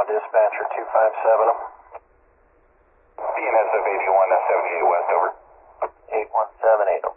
dispatcher 257 them. BNSF 81, 78 West, over. 8178 them.